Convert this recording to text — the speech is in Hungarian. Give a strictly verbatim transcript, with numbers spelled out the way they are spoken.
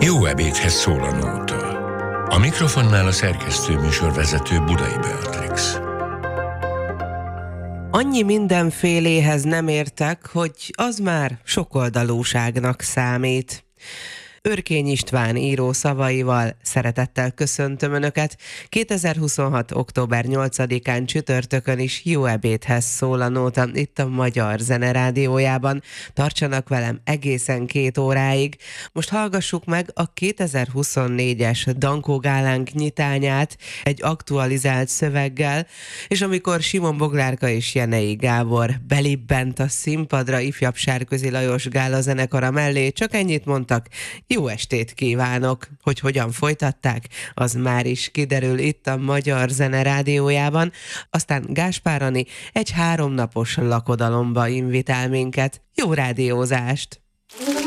Jó ebédhez szól a nóta. A mikrofonnál a szerkesztő műsorvezető Budai Beatrix. Annyi mindenféléhez nem értek, hogy az már sokoldalúságnak számít. Örkény István író szavaival szeretettel köszöntöm Önöket. kétezer-huszonhat. október nyolcadikán csütörtökön is Jó ebédhez szól a nóta itt a Magyar Zene Rádiójában. Tartsanak velem egészen két óráig. Most hallgassuk meg a kétezer-huszonnégyes Dankó Gálánk nyitányát egy aktualizált szöveggel, és amikor Simon Boglárka és Jenei Gábor belibbent a színpadra ifjabb Sárközi Lajos gála zenekara mellé, csak ennyit mondtak: jó estét kívánok! Hogy hogyan folytatták, az már is kiderül itt a Magyar Zene Rádiójában. Aztán Gáspár Ani egy háromnapos lakodalomba invitál minket. Jó rádiózást!